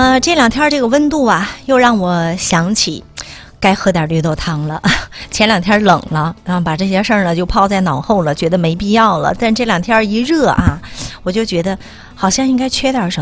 这两天这个温度啊，又让我想起该喝点绿豆汤了。前两天冷了，然后把这些事儿呢就抛在脑后了，觉得没必要了。但这两天一热啊，我就觉得好像应该缺点什么。